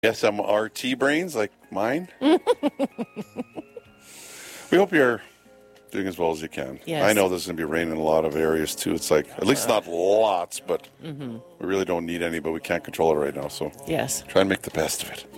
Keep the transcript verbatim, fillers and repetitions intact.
Yes, I'm R T brains like mine. We hope you're doing as well as you can. Yes. I know there's going to be rain in a lot of areas too. It's like, at least not lots, but Mm-hmm. we really don't need any, but we can't control it right now. So Yes. try and make the best of it.